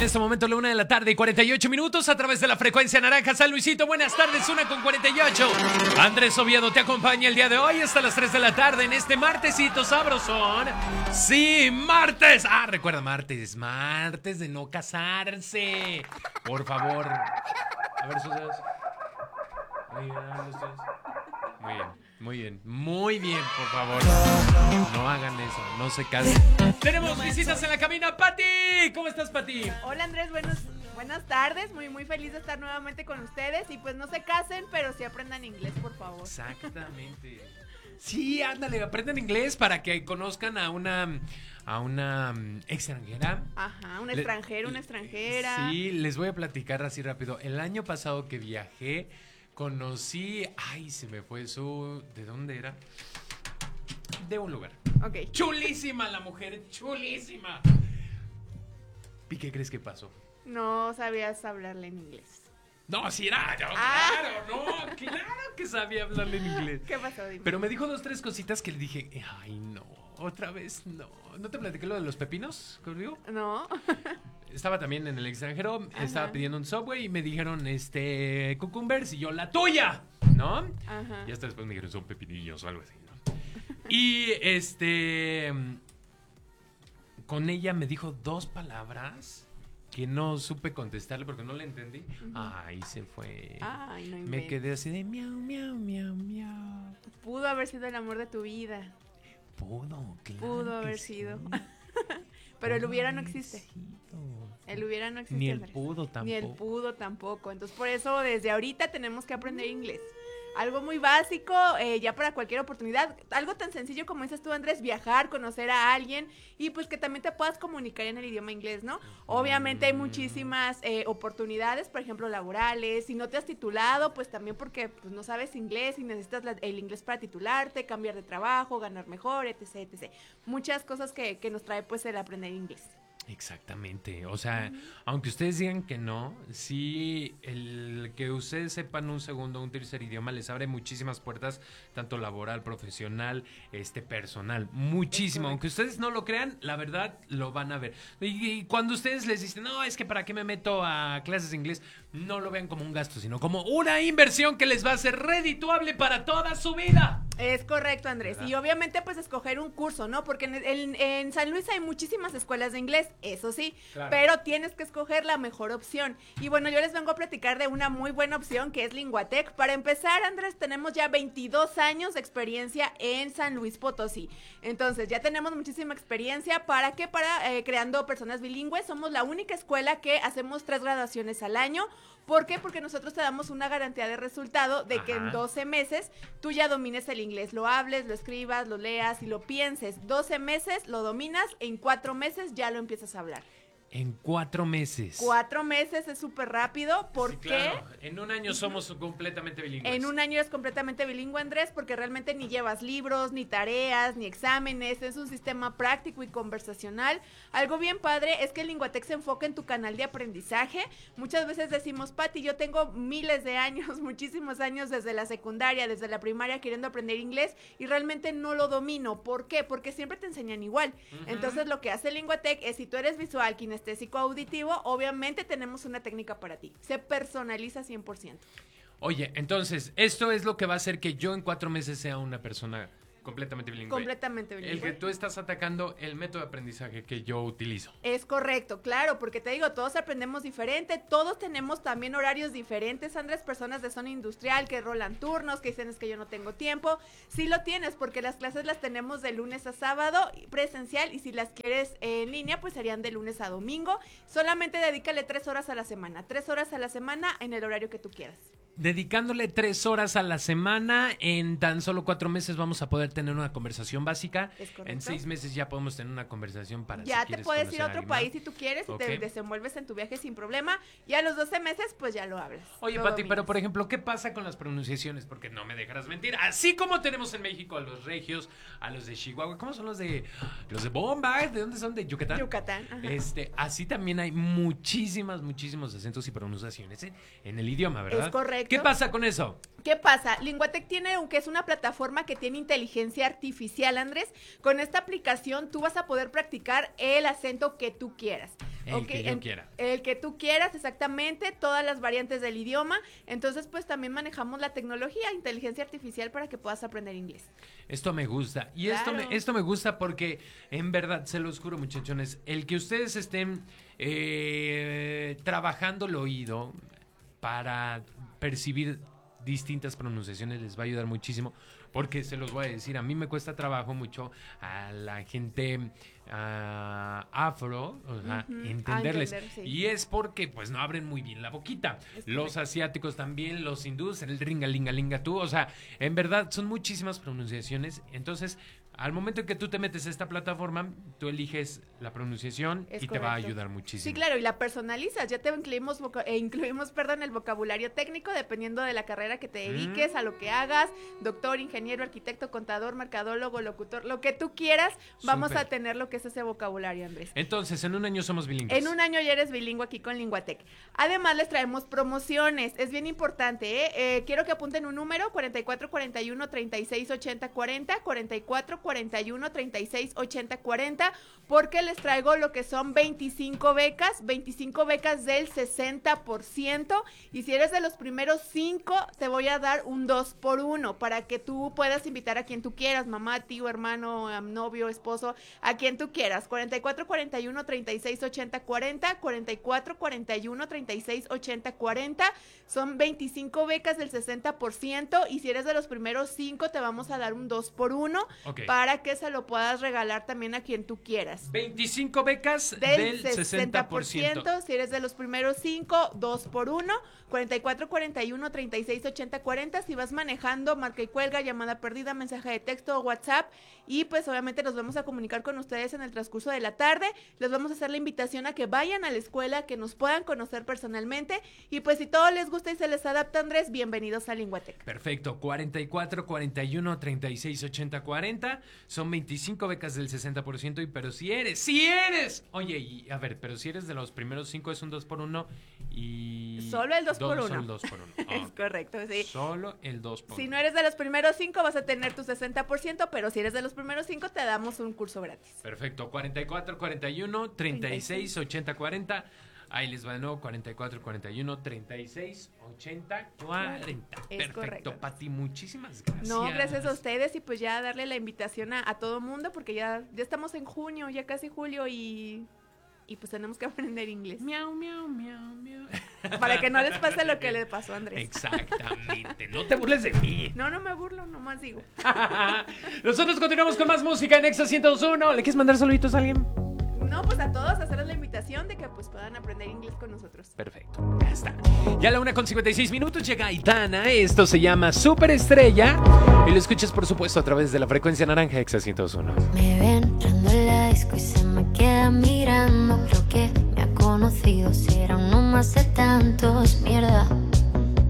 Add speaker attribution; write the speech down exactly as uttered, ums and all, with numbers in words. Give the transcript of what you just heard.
Speaker 1: este momento la una de la tarde y cuarenta y ocho minutos a través de la frecuencia naranja. San Luisito, buenas tardes, una con cuarenta y ocho. Andrés Oviedo te acompaña el día de hoy hasta las tres de la tarde en este martesito sabrosón. Sí, martes. Ah, recuerda, martes, martes de no casarse. Por favor. A ver sus dedos. Muy bien, ustedes. Muy bien, muy bien, muy bien, por favor. No hagan eso, no se casen. Tenemos visitas en la cabina. Pati, ¿cómo estás, Pati?
Speaker 2: Hola, Andrés, buenos, buenas tardes. Muy, muy feliz de estar nuevamente con ustedes. Y pues no se casen, pero sí aprendan inglés, por favor.
Speaker 1: Exactamente. Sí, ándale, aprendan inglés para que conozcan a una a una extranjera.
Speaker 2: Ajá, un extranjero, una extranjera.
Speaker 1: Sí, les voy a platicar así rápido. El año pasado que viajé, conocí, ay, se me fue su, ¿de dónde era? De un lugar.
Speaker 2: Ok.
Speaker 1: Chulísima la mujer, chulísima. ¿Y qué crees que pasó?
Speaker 2: No sabías hablarle en inglés.
Speaker 1: No, sí era, yo,
Speaker 2: Ah.
Speaker 1: claro, no, claro que sabía hablarle en inglés.
Speaker 2: ¿Qué pasó? Dime.
Speaker 1: Pero me dijo dos, tres cositas que le dije, ay, no, otra vez no. ¿No te platiqué lo de los pepinos conmigo?
Speaker 2: No.
Speaker 1: Estaba también en el extranjero,
Speaker 2: Ajá.
Speaker 1: estaba pidiendo un Subway y me dijeron, este, cucumbers, y yo, la tuya, ¿no?
Speaker 2: Ajá.
Speaker 1: Y hasta después me dijeron, son pepinillos o algo así, ¿no? Y, este, con ella me dijo dos palabras que no supe contestarle porque no le entendí.
Speaker 2: Ujú.
Speaker 1: Ay, se fue.
Speaker 2: Ay, no
Speaker 1: Me
Speaker 2: inventes.
Speaker 1: quedé así de miau, miau, miau, miau.
Speaker 2: Pudo haber sido el amor de tu vida.
Speaker 1: Pudo, claro.
Speaker 2: Pudo
Speaker 1: que
Speaker 2: haber
Speaker 1: sí.
Speaker 2: sido. Pero el hubiera no
Speaker 1: Pudo
Speaker 2: existe.
Speaker 1: haber sido.
Speaker 2: El hubiera no existe.
Speaker 1: Ni el
Speaker 2: Andrés.
Speaker 1: pudo tampoco.
Speaker 2: Ni el pudo tampoco. Entonces, por eso, desde ahorita tenemos que aprender inglés. Algo muy básico, eh, ya para cualquier oportunidad. Algo tan sencillo como dices tú, Andrés, viajar, conocer a alguien y pues que también te puedas comunicar en el idioma inglés, ¿no? Obviamente hay muchísimas eh, oportunidades, por ejemplo, laborales. Si no te has titulado, pues también porque pues, no sabes inglés y necesitas la- el inglés para titularte, cambiar de trabajo, ganar mejor, etc, etcétera. Muchas cosas que, que nos trae pues el aprender inglés.
Speaker 1: Exactamente, o sea, aunque ustedes digan que no, sí, el que ustedes sepan un segundo, un tercer idioma les abre muchísimas puertas, tanto laboral, profesional, este, personal, muchísimo,
Speaker 2: correcto.
Speaker 1: aunque ustedes no lo crean, la verdad lo van a ver. Y, y cuando ustedes les dicen, no, es que para qué me meto a clases de inglés, no lo vean como un gasto, sino como una inversión que les va a ser redituable para toda su vida.
Speaker 2: Es correcto, Andrés.
Speaker 1: ¿Verdad?
Speaker 2: Y obviamente, pues, escoger un curso, ¿no? Porque en, en- en San Luis hay muchísimas escuelas de inglés, eso sí,
Speaker 1: Claro.
Speaker 2: pero tienes que escoger la mejor opción. Y bueno, yo les vengo a platicar de una muy buena opción que es Linguatec. Para empezar, Andrés, tenemos ya veintidós años de experiencia en San Luis Potosí. Entonces, ya tenemos muchísima experiencia. ¿Para qué? Para eh, creando personas bilingües. Somos la única escuela que hacemos tres graduaciones al año. ¿Por qué? Porque nosotros te damos una garantía de resultado de que
Speaker 1: Ajá.
Speaker 2: en doce meses tú ya domines el inglés, lo hables, lo escribas, lo leas y lo pienses. doce meses lo dominas, en cuatro meses ya lo empiezas a hablar.
Speaker 1: En cuatro meses.
Speaker 2: Cuatro meses es súper rápido. ¿Por
Speaker 1: Sí,
Speaker 2: qué?
Speaker 1: claro. En un año somos completamente bilingües.
Speaker 2: En un año eres completamente bilingüe, Andrés, porque realmente ni llevas libros, ni tareas, ni exámenes. Es un sistema práctico y conversacional. Algo bien padre es que el Linguatec se enfoca en tu canal de aprendizaje. Muchas veces decimos, Pati, yo tengo miles de años, muchísimos años desde la secundaria, desde la primaria queriendo aprender inglés y realmente no lo domino. ¿Por qué? Porque siempre te enseñan igual.
Speaker 1: Ujú.
Speaker 2: Entonces lo que hace el Linguatec es, si tú eres visual, kinestésico, auditivo, obviamente tenemos una técnica para ti. Se personaliza cien por ciento.
Speaker 1: Oye, entonces, esto es lo que va a hacer que yo en cuatro meses sea una persona completamente bilingüe.
Speaker 2: Completamente
Speaker 1: El
Speaker 2: bilingüe.
Speaker 1: que tú estás atacando el método de aprendizaje que yo utilizo.
Speaker 2: Es correcto, claro, porque te digo, todos aprendemos diferente, todos tenemos también horarios diferentes, Andrés, personas de zona industrial que rolan turnos, que dicen es que yo no tengo tiempo. Sí lo tienes, porque las clases las tenemos de lunes a sábado presencial y si las quieres en línea, pues serían de lunes a domingo. Solamente dedícale tres horas a la semana, tres horas a la semana en el horario que tú quieras.
Speaker 1: Dedicándole tres horas a la semana, en tan solo cuatro meses vamos a poder tener una conversación básica.
Speaker 2: ¿Es correcto?
Speaker 1: En seis meses ya podemos tener una conversación para
Speaker 2: Ya
Speaker 1: si
Speaker 2: te
Speaker 1: quieres
Speaker 2: puedes
Speaker 1: conocer
Speaker 2: ir a otro
Speaker 1: alguien más.
Speaker 2: país si tú quieres y te
Speaker 1: Ok.
Speaker 2: desenvuelves en tu viaje sin problema. Y a los doce meses, pues ya lo hablas.
Speaker 1: Oye,
Speaker 2: lo
Speaker 1: Pati, pero
Speaker 2: dominas.
Speaker 1: por ejemplo, ¿qué pasa con las pronunciaciones? Porque no me dejarás mentir. Así como tenemos en México a los regios, a los de Chihuahua, ¿cómo son los de los de Bombay? ¿De dónde son? ¿De Yucatán?
Speaker 2: Yucatán, ajá.
Speaker 1: Este, así también hay muchísimas, muchísimos acentos y pronunciaciones en, en el idioma, ¿verdad?
Speaker 2: Es correcto.
Speaker 1: ¿Qué pasa con eso?
Speaker 2: ¿Qué pasa? Linguatec tiene un que es una plataforma que tiene inteligencia artificial, Andrés. Con esta aplicación tú vas a poder practicar el acento que tú quieras.
Speaker 1: El
Speaker 2: Ok,
Speaker 1: que yo
Speaker 2: en-
Speaker 1: quiera.
Speaker 2: El que tú quieras, exactamente, todas las variantes del idioma. Entonces, pues también manejamos la tecnología, inteligencia artificial para que puedas aprender inglés.
Speaker 1: Esto me gusta. Y esto,
Speaker 2: Claro.
Speaker 1: me, esto me gusta porque, en verdad, se los juro, muchachones, el que ustedes estén eh, trabajando el oído para percibir distintas pronunciaciones les va a ayudar muchísimo. Porque se los voy a decir, a mí me cuesta trabajo mucho a la gente ah, afro, o sea,
Speaker 2: Ujú, a
Speaker 1: entenderles.
Speaker 2: entender, sí.
Speaker 1: Y es porque pues no abren muy bien la boquita.
Speaker 2: Es
Speaker 1: Los
Speaker 2: correcto.
Speaker 1: asiáticos también, los hindúes, el ringa linga linga tú, o sea, en verdad son muchísimas pronunciaciones. Entonces, al momento en que tú te metes a esta plataforma, tú eliges la pronunciación
Speaker 2: Es
Speaker 1: y te va a
Speaker 2: correcto.
Speaker 1: ayudar muchísimo.
Speaker 2: Sí, claro, y la personalizas. Ya te incluimos, voca- eh, incluimos perdón, el vocabulario técnico dependiendo de la carrera que te dediques,
Speaker 1: Mm.
Speaker 2: a lo que hagas. Doctor, ingeniero, arquitecto, contador, mercadólogo, locutor, lo que tú quieras, vamos
Speaker 1: Súper.
Speaker 2: a tener lo que es ese vocabulario, Andrés.
Speaker 1: Entonces, en un año somos bilingües.
Speaker 2: En un año ya eres bilingüe aquí con Linguatec. Además, les traemos promociones. Es bien importante, ¿eh? Eh, quiero que apunten un número, cuarenta y cuatro cuarenta y uno treinta y seis ochenta cuarenta, cuarenta y cuatro cuarenta y uno treinta y seis ochenta cuarenta, porque les traigo lo que son veinticinco becas, veinticinco becas del sesenta por ciento. Y si eres de los primeros cinco, te voy a dar un dos por uno para que tú puedas invitar a quien tú quieras, mamá, tío, hermano, am, novio, esposo, a quien tú quieras. cuarenta y cuatro cuarenta y uno treinta y seis ochenta cuarenta, cuarenta y cuatro cuarenta y uno treinta y seis ochenta cuarenta. Son veinticinco becas del sesenta por ciento y si eres de los primeros cinco te vamos a dar un dos por uno
Speaker 1: Ok.
Speaker 2: para que se lo puedas regalar también a quien tú quieras.
Speaker 1: veinticinco becas
Speaker 2: Del,
Speaker 1: del,
Speaker 2: sesenta por ciento, si eres de los primeros cinco, dos por uno, cuarenta y cuatro cuarenta y uno treinta y seis ochenta cuarenta. Si vas manejando, marca y cuelga, llamada perdida, mensaje de texto o WhatsApp. Y pues obviamente nos vamos a comunicar con ustedes en el transcurso de la tarde. Les vamos a hacer la invitación a que vayan a la escuela, que nos puedan conocer personalmente. Y pues si todo les gusta y se les adapta, Andrés, bienvenidos a Linguatec.
Speaker 1: Perfecto, cuarenta y cuatro cuarenta y uno treinta y seis ochenta cuarenta. Son veinticinco becas del sesenta por ciento. Y pero si eres, si eres. Oye, y, a ver, pero si eres de los primeros cinco es un dos por uno. Y.
Speaker 2: Solo el dos por
Speaker 1: Solo
Speaker 2: uno.
Speaker 1: el dos por uno.
Speaker 2: Es correcto, sí.
Speaker 1: Solo el dos por uno.
Speaker 2: Si no eres de los primeros cinco, vas a tener tu sesenta por ciento, pero si eres de los primeros cinco, te damos un curso gratis.
Speaker 1: Perfecto, cuarenta y cuatro cuarenta y uno treinta y seis ochenta cuarenta. Ahí les va de nuevo, cuarenta y cuatro cuarenta y uno treinta y seis ochenta cuarenta.
Speaker 2: Es
Speaker 1: Perfecto,
Speaker 2: correcto.
Speaker 1: Pati, muchísimas gracias.
Speaker 2: No, gracias a ustedes y pues ya darle la invitación a, a todo mundo porque ya, ya estamos en junio, ya casi julio y, y pues tenemos que aprender inglés.
Speaker 1: Miau, miau, miau, miau.
Speaker 2: Para que no les pase lo que le pasó a Andrés.
Speaker 1: Exactamente, no te burles de mí.
Speaker 2: No, no me burlo, nomás digo.
Speaker 1: Nosotros continuamos con más música en Exa ciento dos punto uno. ¿Le quieres mandar saluditos a alguien?
Speaker 2: No, pues a todos hacerles la invitación de que pues puedan aprender inglés con nosotros.
Speaker 1: Perfecto, ya está. Ya a la una con cincuenta y seis minutos llega Aitana. Esto se llama Superestrella. Y lo escuchas, por supuesto, a través de la frecuencia naranja Exa ciento dos punto uno.
Speaker 3: Me ven entrando en la disco y se me queda mirando. Creo que me ha conocido, si era uno más de tantos. Mi